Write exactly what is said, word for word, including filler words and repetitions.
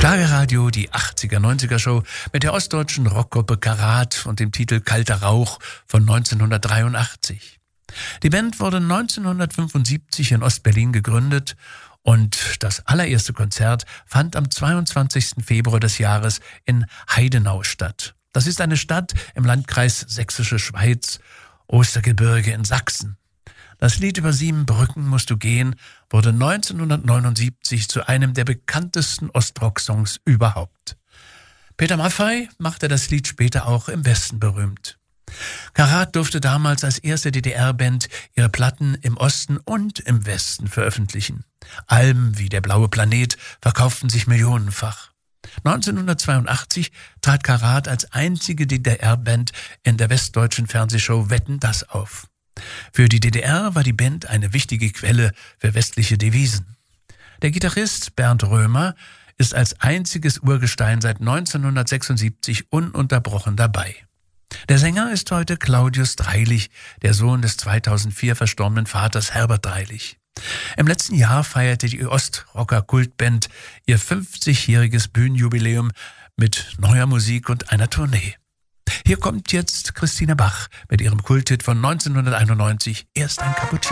Schlagerradio, die achtziger-neunziger-Show mit der ostdeutschen Rockgruppe Karat und dem Titel Kalter Rauch von neunzehnhundertdreiundachtzig. Die Band wurde neunzehnhundertfünfundsiebzig in Ostberlin gegründet und das allererste Konzert fand am zweiundzwanzigsten Februar des Jahres in Heidenau statt. Das ist eine Stadt im Landkreis Sächsische Schweiz, Ostergebirge in Sachsen. Das Lied Über sieben Brücken musst du gehen wurde neunzehnhundertneunundsiebzig zu einem der bekanntesten Ostrock-Songs überhaupt. Peter Maffay machte das Lied später auch im Westen berühmt. Karat durfte damals als erste D D R-Band ihre Platten im Osten und im Westen veröffentlichen. Alben wie Der blaue Planet verkauften sich millionenfach. neunzehnhundertzweiundachtzig trat Karat als einzige D D R-Band in der westdeutschen Fernsehshow Wetten, dass auf. Für die D D R war die Band eine wichtige Quelle für westliche Devisen. Der Gitarrist Bernd Römer ist als einziges Urgestein seit neunzehnhundertsechsundsiebzig ununterbrochen dabei. Der Sänger ist heute Claudius Dreilich, der Sohn des zweitausendvier verstorbenen Vaters Herbert Dreilich. Im letzten Jahr feierte die Ostrocker-Kultband ihr fünfzigjähriges Bühnenjubiläum mit neuer Musik und einer Tournee. Hier kommt jetzt Christine Bach mit ihrem Kulthit von neunzehnhunderteinundneunzig, Erst ein Cappuccino.